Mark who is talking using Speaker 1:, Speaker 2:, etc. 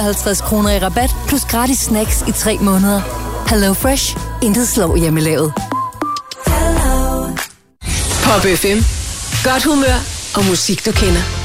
Speaker 1: 50 kroner i rabat, plus gratis snacks i 3 måneder. Hello Fresh. Intet slår hjemmelavet.
Speaker 2: Pop FM. Godt humør og musik, du kender.